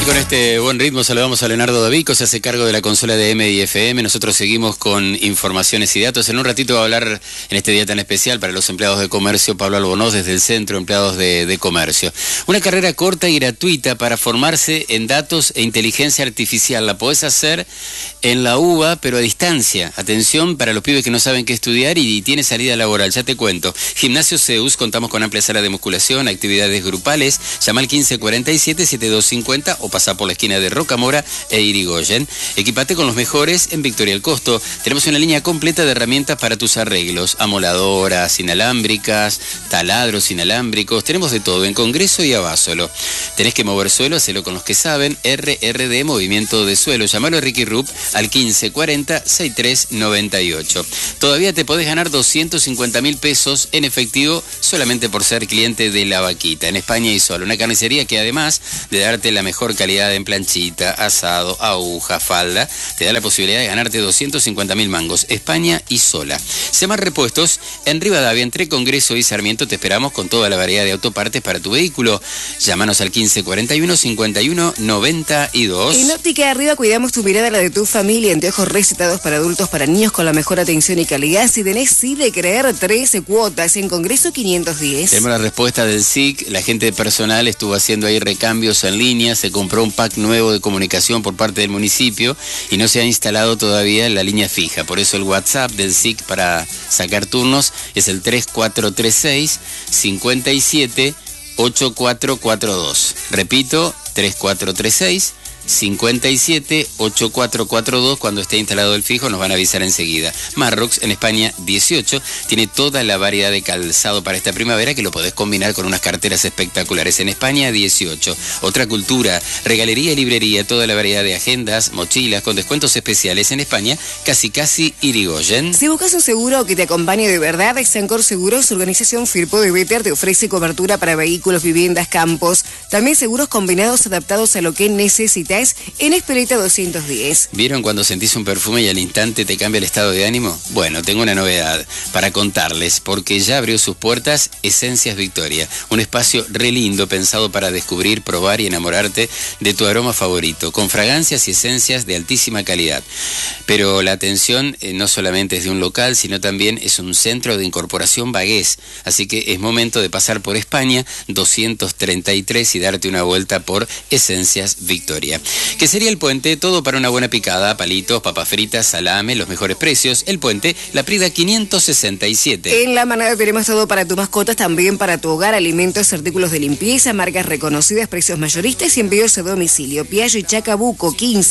Con este buen ritmo saludamos a Leonardo Davico, se hace cargo de la consola de M y FM. Nosotros seguimos con informaciones y datos. En un ratito va a hablar, en este día tan especial para los empleados de comercio, Pablo Albornoz desde el Centro Empleados de Comercio. Una carrera corta y gratuita para formarse en datos e inteligencia artificial. La podés hacer en la UBA, pero a distancia. Atención para los pibes que no saben qué estudiar y tiene salida laboral, ya te cuento. Gimnasio Zeus, contamos con amplia sala de musculación, actividades grupales. Llama al 1547-7250 o pasá por la esquina de Rocamora e Irigoyen. Equipate con los mejores en Victoria El Costo. Tenemos una línea completa de herramientas para tus arreglos. Amoladoras inalámbricas, taladros inalámbricos. Tenemos de todo en Congreso y Abásolo. Tenés que mover suelo, hacelo con los que saben. RRD, Movimiento de Suelo. Llamalo a Ricky Rupp al 1540-6398. Todavía te podés ganar 250.000 pesos en efectivo solamente por ser cliente de La Vaquita, en España y Solo. Una carnicería que además de darte la mejor calidad en planchita, asado, aguja, falda, te da la posibilidad de ganarte 250.000 mangos. España y Sola. Semar Repuestos, en Rivadavia, entre Congreso y Sarmiento, te esperamos con toda la variedad de autopartes para tu vehículo. Llámanos al 1541-5192. En Óptica Arriba cuidamos tu mirada, la de tu familia. Anteojos recetados para adultos, para niños, con la mejor atención y calidad. Si tenés sí de creer, 13 cuotas en Congreso 510. Tenemos la respuesta del SIC. La gente de personal estuvo haciendo ahí recambios en línea. Se compró un pack nuevo de comunicación por parte del municipio y no se ha instalado todavía la línea fija. Por eso el WhatsApp del SIC para sacar turnos es el 3436 57 8442. Repito, 3436 57-8442. Cuando esté instalado el fijo nos van a avisar enseguida. Marrox en España 18 tiene toda la variedad de calzado para esta primavera que lo podés combinar con unas carteras espectaculares. En España 18. Otra Cultura, regalería y librería, toda la variedad de agendas, mochilas con descuentos especiales. En España casi Irigoyen. Si buscas un seguro que te acompañe de verdad, Sancor Seguros, organización Firpo de Better, te ofrece cobertura para vehículos, viviendas, campos, también seguros combinados adaptados a lo que necesitas. En Espeleta 210. ¿Vieron cuando sentís un perfume y al instante te cambia el estado de ánimo? Bueno, tengo una novedad para contarles, porque ya abrió sus puertas Esencias Victoria, un espacio re lindo pensado para descubrir, probar y enamorarte de tu aroma favorito, con fragancias y esencias de altísima calidad. Pero la atención no solamente es de un local, sino también es un centro de incorporación vagués, así que es momento de pasar por España 233 y darte una vuelta por Esencias Victoria. ¿Qué sería El Puente? Todo para una buena picada, palitos, papas fritas, salame, los mejores precios. El Puente, La Prida 567. En La Manada tenemos todo para tus mascotas, también para tu hogar, alimentos, artículos de limpieza, marcas reconocidas, precios mayoristas y envíos a domicilio. Piaggio y Chacabuco,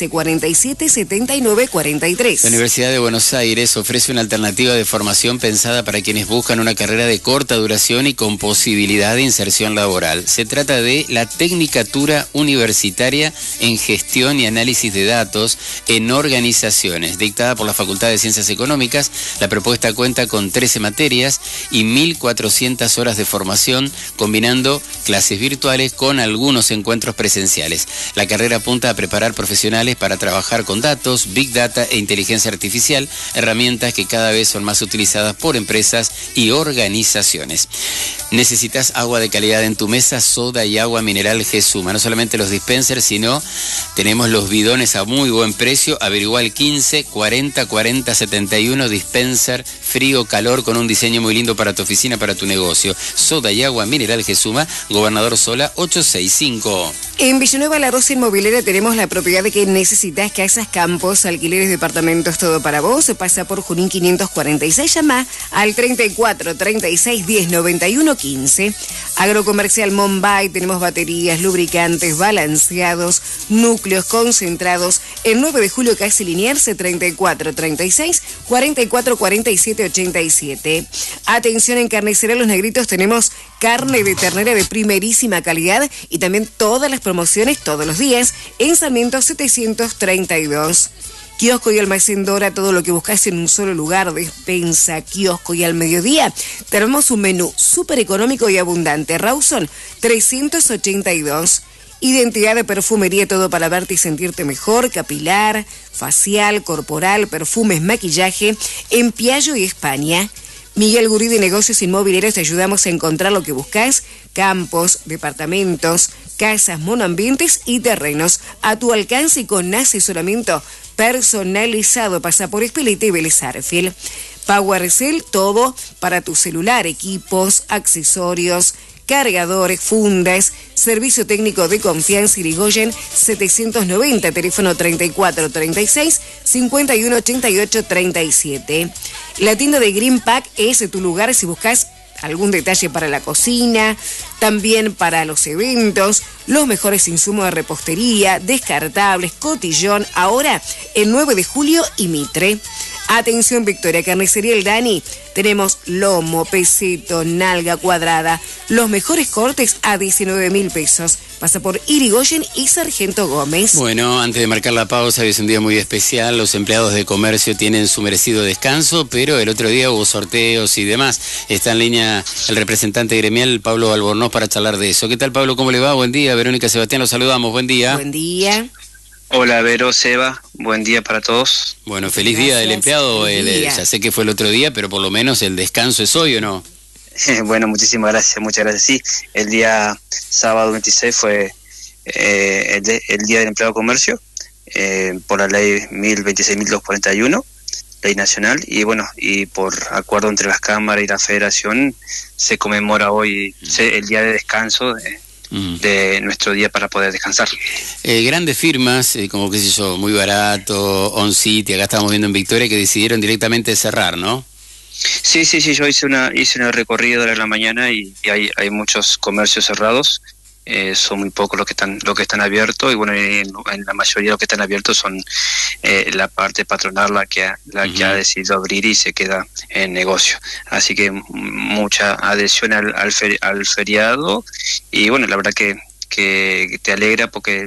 1547-7943. La Universidad de Buenos Aires ofrece una alternativa de formación pensada para quienes buscan una carrera de corta duración y con posibilidad de inserción laboral. Se trata de la Tecnicatura Universitaria en Gestión y Análisis de Datos en Organizaciones, dictada por la Facultad de Ciencias Económicas. La propuesta cuenta con 13 materias y 1.400 horas de formación, combinando clases virtuales con algunos encuentros presenciales. La carrera apunta a preparar profesionales para trabajar con datos, Big Data e inteligencia artificial, herramientas que cada vez son más utilizadas por empresas y organizaciones. ¿Necesitas agua de calidad en tu mesa? Soda y agua mineral Gesuma. No solamente los dispensers, sino tenemos los bidones a muy buen precio. Averigua el 15404071, dispenser frío, calor, con un diseño muy lindo para tu oficina, para tu negocio. Soda y agua mineral Gesuma, Gobernador Sola 865. En Villanueva La Rosa Inmobiliaria tenemos la propiedad de que necesitas: casas, campos, alquileres, departamentos, todo para vos. Pasa por Junín 546, llama al 34 36 10 91 15. Agrocomercial Mombay, tenemos baterías, lubricantes, balanceados, núcleos concentrados. El 9 de julio casi Liniers, 34 36 44 47 87. Atención, en Carnicería Los Negritos tenemos carne de ternera de primerísima calidad y también todas las promociones todos los días en Sarmiento 732. Kiosco y almacén Dora, todo lo que buscas en un solo lugar, despensa, kiosco, y al mediodía tenemos un menú súper económico y abundante. Rawson 382. Identidad de perfumería, todo para verte y sentirte mejor, capilar, facial, corporal, perfumes, maquillaje, en Piaggio y España. Miguel Gurí de Negocios Inmobiliarios, te ayudamos a encontrar lo que buscas. campos, departamentos, casas, monoambientes y terrenos a tu alcance y con asesoramiento personalizado. Pasa por Espeleta y Vélez Sarsfield. PowerCell, todo para tu celular, equipos, accesorios, cargadores, fundas, servicio técnico de confianza. Irigoyen 790, teléfono 3436 5188 37. La tienda de Green Pack es tu lugar si buscas algún detalle para la cocina, también para los eventos, los mejores insumos de repostería, descartables, cotillón, ahora en 9 de julio y Mitre. Atención Victoria, Carnicería El Dani, tenemos lomo, peseto, nalga cuadrada, los mejores cortes a 19.000 pesos. Pasa por Irigoyen y Sargento Gómez. Bueno, antes de marcar la pausa, hoy es un día muy especial, los empleados de comercio tienen su merecido descanso, pero el otro día hubo sorteos y demás. Está en línea el representante gremial, Pablo Albornoz, para charlar de eso. ¿Qué tal, Pablo? ¿Cómo le va? Buen día. Verónica, Sebastián, los saludamos. Buen día. Buen día. Hola, Vero, Seba, buen día para todos. Bueno, feliz día del empleado. Ya sé que fue el otro día, pero por lo menos el descanso es hoy, ¿o no? Bueno, muchísimas gracias, muchas gracias. Sí, el día sábado 26 fue el Día del Empleado de Comercio, por la ley 1026.241, ley nacional, y bueno, y por acuerdo entre las cámaras y la federación, se conmemora hoy el día de descanso de nuestro día para poder descansar. Grandes firmas, como qué sé yo, Muy Barato, On City, acá estamos viendo en Victoria, que decidieron directamente cerrar, ¿no? Sí, yo hice un recorrido de la mañana y hay muchos comercios cerrados. Son muy pocos los que están abiertos, y bueno, en la mayoría de los que están abiertos son la parte patronal la que ha decidido abrir y se queda en negocio. Así que mucha adhesión al feriado, y bueno, la verdad que te alegra porque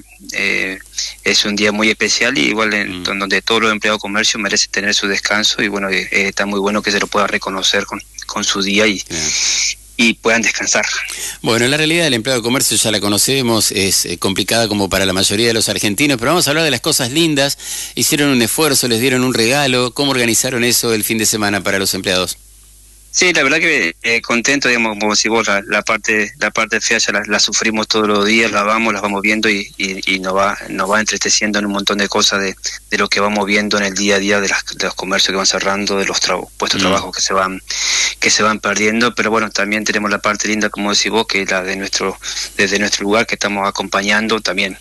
es un día muy especial, y igual donde todos los empleados de comercio merecen tener su descanso, y bueno, está muy bueno que se lo pueda reconocer con su día y puedan descansar. Bueno, la realidad del empleado de comercio ya la conocemos, es complicada como para la mayoría de los argentinos, pero vamos a hablar de las cosas lindas. Hicieron un esfuerzo, les dieron un regalo. ¿Cómo organizaron eso el fin de semana para los empleados? Sí, la verdad que contento, digamos, como si vos la parte fea ya la sufrimos todos los días, las vamos viendo y nos va entristeciendo en un montón de cosas de lo que vamos viendo en el día a día de los comercios que van cerrando, de los puestos de trabajo que se van perdiendo. Pero bueno, también tenemos la parte linda, como decís vos, que es la desde nuestro lugar, que estamos acompañando también.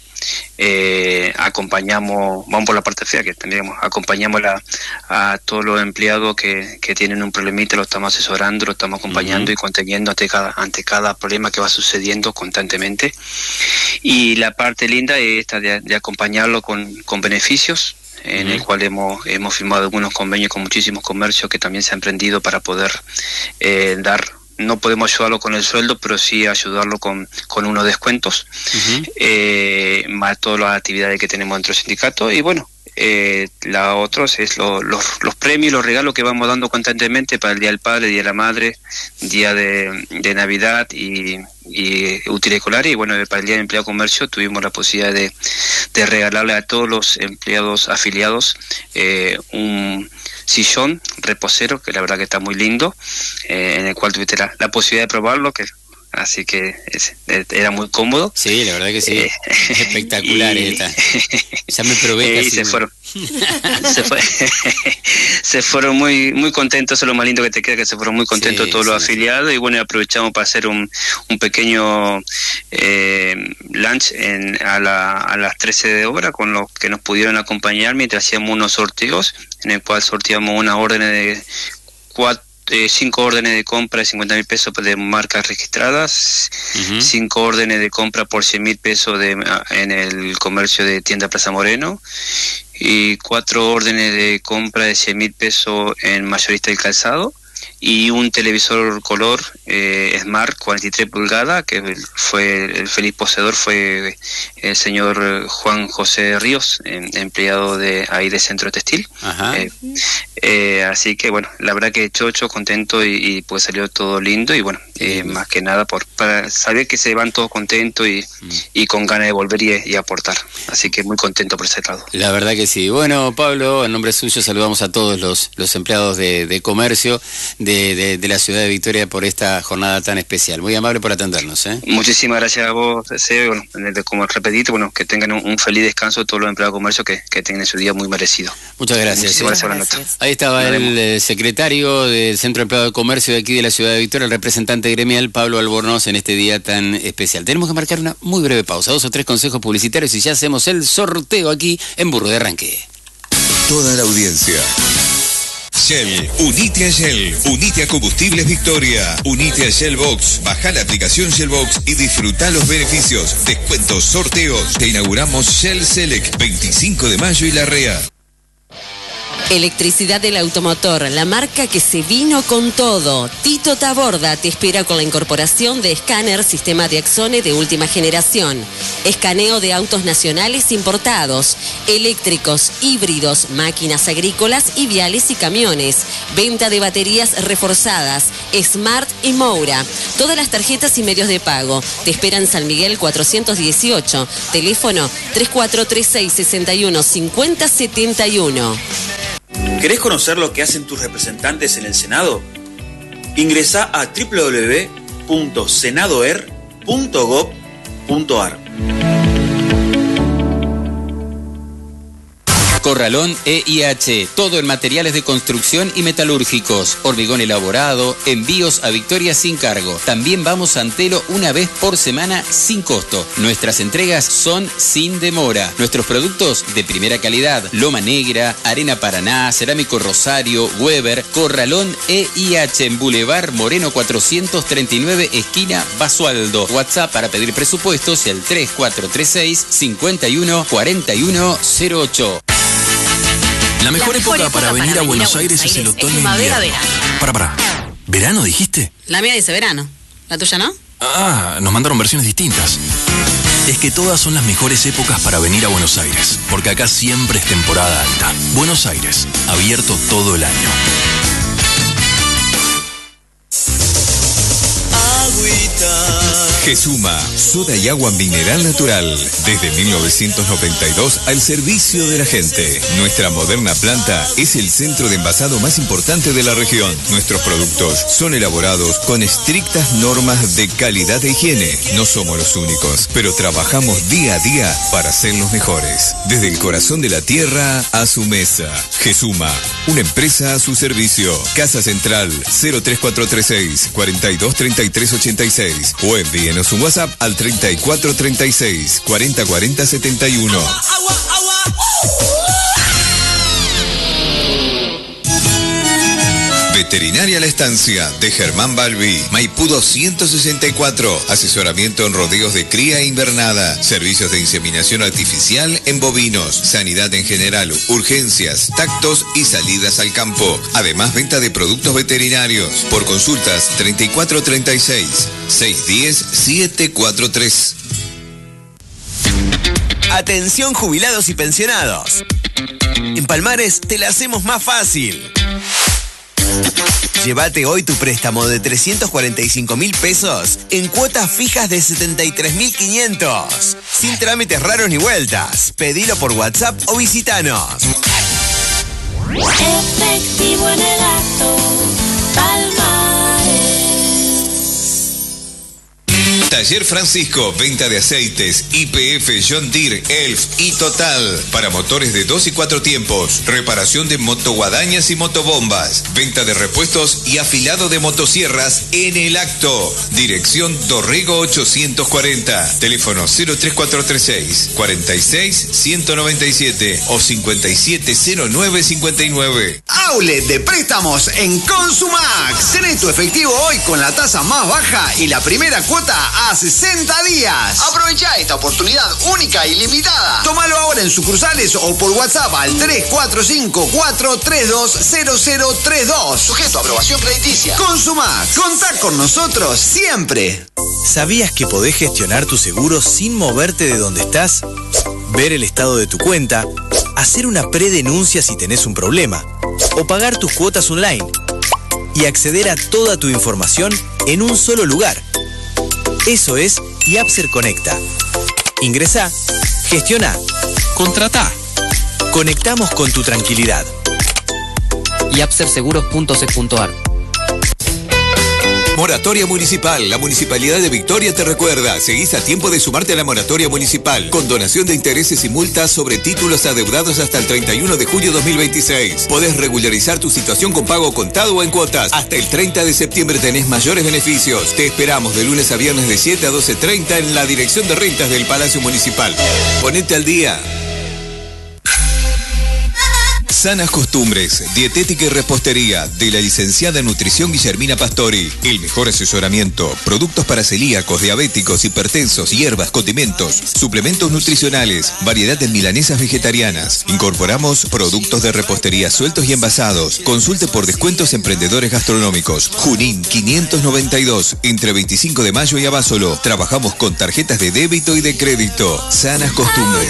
Vamos por la parte fea, que también acompañamos a todos los empleados que tienen un problemita, lo estamos asesorando, lo estamos acompañando y conteniendo ante cada problema que va sucediendo constantemente. Y la parte linda es esta de acompañarlo con beneficios, en el cual hemos firmado algunos convenios con muchísimos comercios que también se han prendido para poder dar. No podemos ayudarlo con el sueldo, pero sí ayudarlo con unos descuentos, más todas las actividades que tenemos dentro del sindicato. Y bueno, la otra es los premios, los regalos que vamos dando constantemente para el Día del Padre, Día de la Madre, Día de Navidad y útiles escolares. Y bueno, para el Día del Empleado de Comercio tuvimos la posibilidad de regalarle a todos los empleados afiliados un sillón reposero, que la verdad que está muy lindo, en el cual tuviste la posibilidad de probarlo, así que era muy cómodo. Sí, la verdad que sí, espectacular esta. Ya me probé casi. Se fueron muy contentos, eso es lo más lindo que te queda, que se fueron muy contentos todos los afiliados. Y bueno, aprovechamos para hacer un pequeño lunch a las 13 de hora con los que nos pudieron acompañar mientras hacíamos unos sorteos, en el cual sorteamos una orden de 5 órdenes de compra de 50.000 pesos de marcas registradas, 5 órdenes de compra por 100.000 pesos en el comercio de Tienda Plaza Moreno, y 4 órdenes de compra de 100.000 pesos en Mayorista del Calzado, y un televisor color Smart 43 pulgadas, que fue el feliz poseedor fue el señor Juan José Ríos, empleado de ahí de Centro Textil. Así que bueno, la verdad que chocho, contento, y pues salió todo lindo, y bueno, más que nada para saber que se van todos contentos y con ganas de volver y aportar. Así que muy contento por ese lado. La verdad que sí. Bueno, Pablo, en nombre suyo saludamos a todos los empleados de comercio. de la ciudad de Victoria por esta jornada tan especial. Muy amable por atendernos. Muchísimas gracias a vos, Sebe. Bueno, como repetiste, bueno, que tengan un feliz descanso todos los empleados de comercio, que tengan su día muy merecido. Muchas gracias. Muchísimas gracias. Ahí estaba el secretario del Centro de Empleados de Comercio de aquí de la ciudad de Victoria, el representante gremial Pablo Albornoz, en este día tan especial. Tenemos que marcar una muy breve pausa, 2 o 3 consejos publicitarios y ya hacemos el sorteo aquí en Burro de Arranque. Toda la audiencia. Shell, unite a Shell, unite a Combustibles Victoria, unite a Shellbox, baja la aplicación Shellbox y disfruta los beneficios, descuentos, sorteos. Te inauguramos Shell Select, 25 de mayo y Larrea. Electricidad del Automotor, la marca que se vino con todo. Tito Taborda te espera con la incorporación de escáner sistema de Axone de última generación. Escaneo de autos nacionales importados, eléctricos, híbridos, máquinas agrícolas y viales y camiones. Venta de baterías reforzadas, Smart y Moura. Todas las tarjetas y medios de pago. Te esperan San Miguel 418. Teléfono 3436 61 50 71. ¿Querés conocer lo que hacen tus representantes en el Senado? Ingresá a www.senadoer.gov.ar. Corralón EIH, todo en materiales de construcción y metalúrgicos, hormigón elaborado, envíos a Victoria sin cargo. También vamos a Antelo una vez por semana sin costo. Nuestras entregas son sin demora. Nuestros productos de primera calidad, Loma Negra, Arena Paraná, Cerámico Rosario, Weber. Corralón EIH en Boulevard Moreno 439, esquina Basualdo. WhatsApp para pedir presupuestos, el 3436 51 4108. La mejor época para venir a Buenos Aires es el otoño e invierno. Para. ¿Verano dijiste? La mía dice verano. ¿La tuya no? Ah, nos mandaron versiones distintas. Es que todas son las mejores épocas para venir a Buenos Aires, porque acá siempre es temporada alta. Buenos Aires, abierto todo el año. Gesuma, soda y agua mineral natural. Desde 1992 al servicio de la gente. Nuestra moderna planta es el centro de envasado más importante de la región. Nuestros productos son elaborados con estrictas normas de calidad e higiene. No somos los únicos, pero trabajamos día a día para ser los mejores. Desde el corazón de la tierra a su mesa. Gesuma, una empresa a su servicio. Casa Central 03436 423386 o envíenos un WhatsApp al 3436 404071. Veterinaria La Estancia, de Germán Balbi, Maipú 264, asesoramiento en rodeos de cría e invernada, servicios de inseminación artificial en bovinos, sanidad en general, urgencias, tactos y salidas al campo. Además, venta de productos veterinarios. Por consultas 3436 610 743. Atención jubilados y pensionados. En Palmares te la hacemos más fácil. Llévate hoy tu préstamo de 345.000 pesos en cuotas fijas de 73.500. Sin trámites raros ni vueltas. Pedilo por WhatsApp o visitanos. Efectivo en el acto, Palmares. Taller Francisco, venta de aceites, YPF, John Deere, Elf y Total, para motores de 2 y 4 tiempos, reparación de motoguadañas y motobombas, venta de repuestos y afilado de motosierras en el acto. Dirección Dorrego 840, teléfono 03436 46 197 o 570959. Outlet de préstamos en Consumax. Tenés tu efectivo hoy con la tasa más baja y la primera cuota a 60 días. Aprovecha esta oportunidad única y limitada. Tómalo ahora en sucursales o por WhatsApp al 345-432-0032. Sujeto a aprobación crediticia. Consumax, contá con nosotros siempre. ¿Sabías que podés gestionar tu seguro sin moverte de donde estás? Ver el estado de tu cuenta, hacer una predenuncia si tenés un problema, o pagar tus cuotas online, y acceder a toda tu información en un solo lugar. Eso es Yapser Conecta. Ingresá, gestiona, contratá. Conectamos con tu tranquilidad. yapserseguros.se.ar. Moratoria Municipal. La Municipalidad de Victoria te recuerda. Seguís a tiempo de sumarte a la Moratoria Municipal. Con donación de intereses y multas sobre títulos adeudados hasta el 31 de julio 2026. Podés regularizar tu situación con pago contado o en cuotas. Hasta el 30 de septiembre tenés mayores beneficios. Te esperamos de lunes a viernes de 7 a 12:30 en la Dirección de Rentas del Palacio Municipal. Ponete al día. Sanas Costumbres, dietética y repostería de la licenciada en nutrición Guillermina Pastori. El mejor asesoramiento, productos para celíacos, diabéticos, hipertensos, hierbas, condimentos, suplementos nutricionales, variedad de milanesas vegetarianas. Incorporamos productos de repostería sueltos y envasados. Consulte por descuentos emprendedores gastronómicos. Junín 592, entre 25 de mayo y Abasolo. Trabajamos con tarjetas de débito y de crédito. Sanas Costumbres.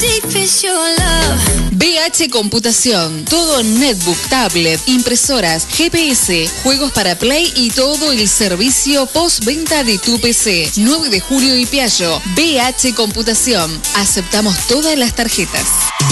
BH Computación. Todo netbook, tablet, impresoras, GPS, juegos para Play y todo el servicio postventa de tu PC. 9 de julio y Piaggio. BH Computación. Aceptamos todas las tarjetas.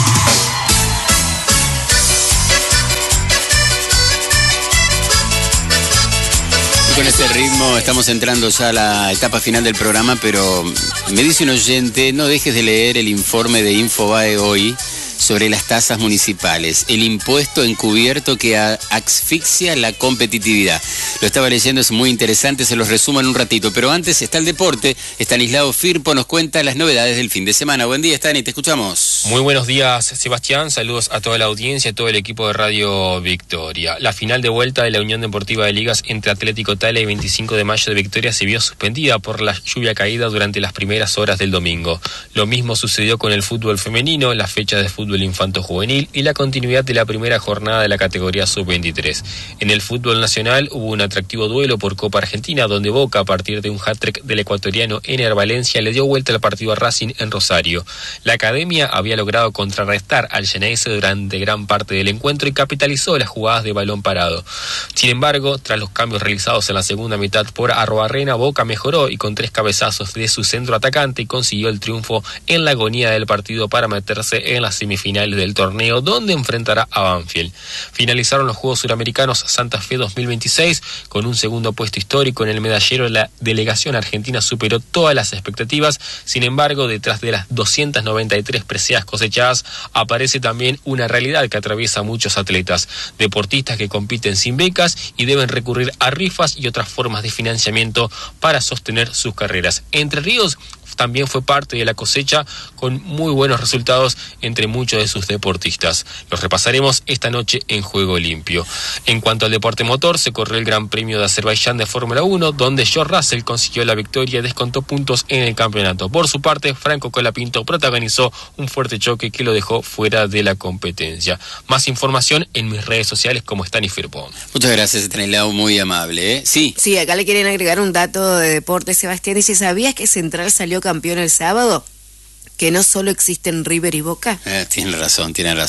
Con este ritmo estamos entrando ya a la etapa final del programa, pero me dice un oyente, no dejes de leer el informe de Infobae hoy sobre las tasas municipales, el impuesto encubierto que asfixia la competitividad. Lo estaba leyendo, es muy interesante, se los resumo en un ratito, pero antes está el deporte. Estanislao Firpo nos cuenta las novedades del fin de semana. Buen día, Stani, te escuchamos. Muy buenos días, Sebastián, saludos a toda la audiencia y a todo el equipo de Radio Victoria. La final de vuelta de la Unión Deportiva de Ligas entre Atlético Tala y 25 de mayo de Victoria se vio suspendida por la lluvia caída durante las primeras horas del domingo. Lo mismo sucedió con el fútbol femenino, la fecha de fútbol infanto-juvenil y la continuidad de la primera jornada de la categoría sub-23. En el fútbol nacional hubo un atractivo duelo por Copa Argentina, donde Boca, a partir de un hat-trick del ecuatoriano Ener Valencia, le dio vuelta al partido a Racing en Rosario. La academia había logrado contrarrestar al Geneise durante gran parte del encuentro y capitalizó las jugadas de balón parado. Sin embargo, tras los cambios realizados en la segunda mitad por Arrobarrena, Boca mejoró y con 3 cabezazos de su centro atacante consiguió el triunfo en la agonía del partido para meterse en las semifinales del torneo, donde enfrentará a Banfield. Finalizaron los Juegos Suramericanos Santa Fe 2026 con un segundo puesto histórico en el medallero. La delegación argentina superó todas las expectativas. Sin embargo, detrás de las 293 preseas cosechadas aparece también una realidad que atraviesa a muchos atletas, deportistas que compiten sin becas y deben recurrir a rifas y otras formas de financiamiento para sostener sus carreras. Entre Ríos también fue parte de la cosecha con muy buenos resultados entre muchos de sus deportistas. Los repasaremos esta noche en Juego Limpio. En cuanto al deporte motor, se corrió el Gran Premio de Azerbaiyán de Fórmula 1, donde George Russell consiguió la victoria y descontó puntos en el campeonato. Por su parte, Franco Colapinto protagonizó un fuerte choque que lo dejó fuera de la competencia. Más información en mis redes sociales como Stani Firpo. Muchas gracias, Estanislao, muy amable, ¿eh? Sí, acá le quieren agregar un dato de deporte, Sebastián. Dice, ¿sabías que Central salió campeón el sábado? Que no solo existen River y Boca. Tiene razón,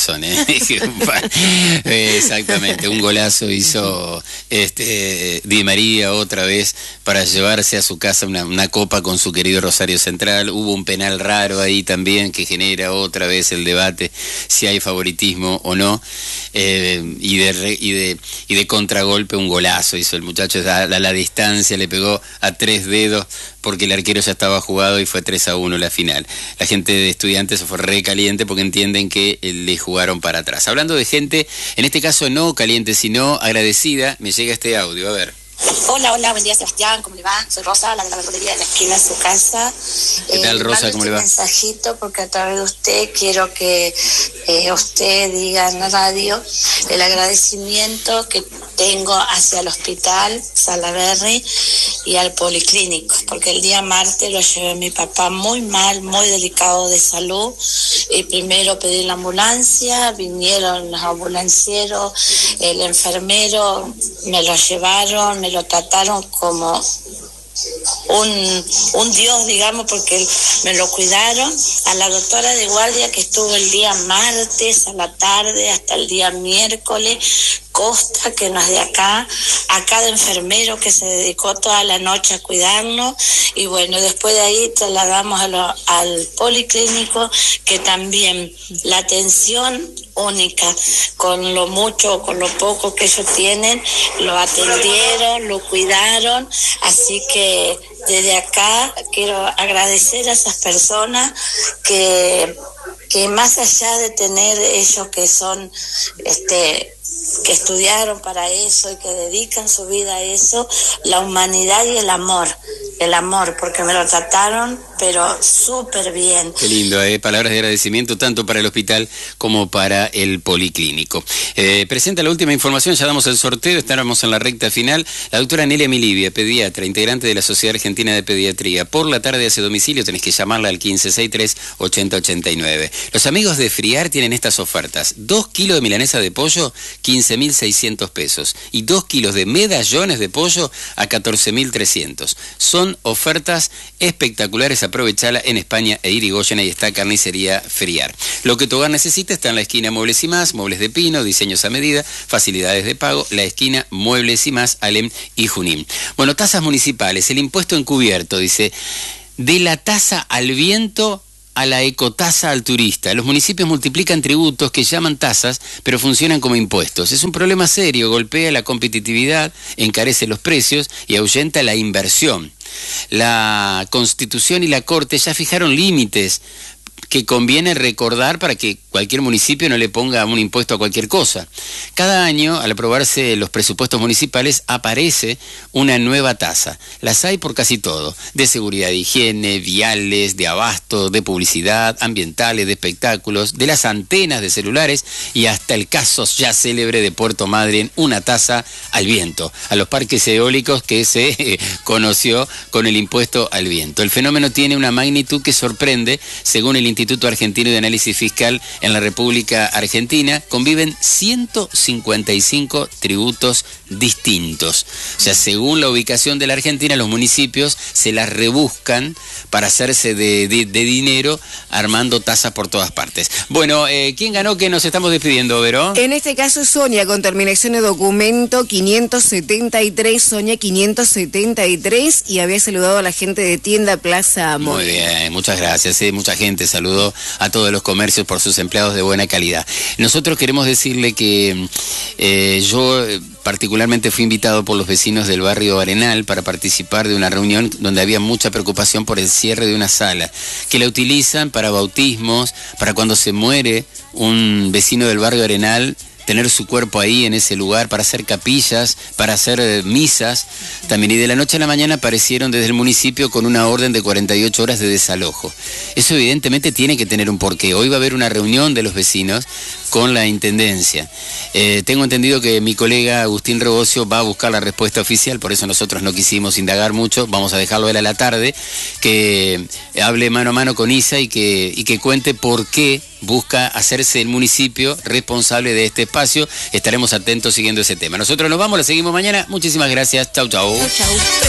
exactamente, un golazo hizo Di María otra vez para llevarse a su casa una copa con su querido Rosario Central. Hubo un penal raro ahí también que genera otra vez el debate si hay favoritismo o no, y de contragolpe un golazo hizo el muchacho a la distancia, le pegó a 3 dedos porque el arquero ya estaba jugado y fue 3-1 la final. La gente de Estudiantes se fue re caliente porque entienden que le jugaron para atrás. Hablando de gente, en este caso no caliente, sino agradecida, me llega este audio, a ver. Hola, buen día, Sebastián, ¿cómo le va? Soy Rosa, la de la verdulería de la esquina de su casa. ¿Qué tal, Rosa? ¿Cómo le va? Un mensajito porque a través de usted quiero que usted diga en la radio el agradecimiento que tengo hacia el hospital Salaberry y al policlínico, porque el día martes lo llevé a mi papá muy mal, muy delicado de salud, y primero pedí la ambulancia, vinieron los ambulancieros, el enfermero, me lo llevaron, me lo trataron como un dios, digamos, porque me lo cuidaron. A la doctora de guardia que estuvo el día martes a la tarde hasta el día miércoles, Costa, que no es de acá, a cada enfermero que se dedicó toda la noche a cuidarnos, y bueno, después de ahí trasladamos al policlínico, que también la atención única, con lo mucho o con lo poco que ellos tienen, lo atendieron, lo cuidaron, así que desde acá quiero agradecer a esas personas que más allá de tener ellos que son que estudiaron para eso y que dedican su vida a eso, la humanidad y el amor, porque me lo trataron pero súper bien. Qué lindo, palabras de agradecimiento tanto para el hospital como para el policlínico. Presenta la última información, ya damos el sorteo, estábamos en la recta final. La doctora Nelia Milivia, pediatra, integrante de la Sociedad Argentina de Pediatría. Por la tarde hace domicilio, tenés que llamarla al 1563-8089. Los amigos de Friar tienen estas ofertas: 2 kilos de milanesa de pollo, 15.600 pesos, y 2 kilos de medallones de pollo a 14.300. Son ofertas espectaculares, aprovechala. En España e Irigoyen, ahí está Carnicería Friar. Lo que tu hogar necesita está en la esquina Muebles y Más, muebles de pino, diseños a medida, facilidades de pago, la esquina Muebles y Más, Alem y Junín. Bueno, tasas municipales, el impuesto encubierto, dice, de la tasa al viento a la ecotasa al turista. Los municipios multiplican tributos que llaman tasas, pero funcionan como impuestos. Es un problema serio, golpea la competitividad, encarece los precios y ahuyenta la inversión. La Constitución y la Corte ya fijaron límites que conviene recordar para que cualquier municipio no le ponga un impuesto a cualquier cosa. Cada año, al aprobarse los presupuestos municipales, aparece una nueva tasa. Las hay por casi todo: de seguridad, de higiene, viales, de abasto, de publicidad, ambientales, de espectáculos, de las antenas de celulares y hasta el caso ya célebre de Puerto Madryn, una tasa al viento, a los parques eólicos que se conoció con el impuesto al viento. El fenómeno tiene una magnitud que sorprende. Según el Instituto Argentino de Análisis Fiscal, en la República Argentina conviven 155 tributos distintos. O sea, según la ubicación de la Argentina, los municipios se las rebuscan para hacerse de dinero, armando tasas por todas partes. Bueno, ¿quién ganó? Que nos estamos despidiendo, Vero. En este caso, Sonia, con terminación de documento 573, Sonia 573, y había saludado a la gente de Tienda Plaza Amor. Muy bien, muchas gracias. Mucha gente saludó a todos los comercios por sus empleados de buena calidad. Nosotros queremos decirle que yo particularmente fui invitado por los vecinos del barrio Arenal para participar de una reunión donde había mucha preocupación por el cierre de una sala, que la utilizan para bautismos, para cuando se muere un vecino del barrio Arenal, tener su cuerpo ahí en ese lugar, para hacer capillas, para hacer misas también. Y de la noche a la mañana aparecieron desde el municipio con una orden de 48 horas de desalojo. Eso evidentemente tiene que tener un porqué. Hoy va a haber una reunión de los vecinos con la Intendencia. Tengo entendido que mi colega Agustín Rebocio va a buscar la respuesta oficial, por eso nosotros no quisimos indagar mucho. Vamos a dejarlo a él a la tarde, que hable mano a mano con Isa y que cuente por qué busca hacerse el municipio responsable de este espacio. Estaremos atentos siguiendo ese tema. Nosotros nos vamos, lo seguimos mañana. Muchísimas gracias. Chau, chau. Chau, chau.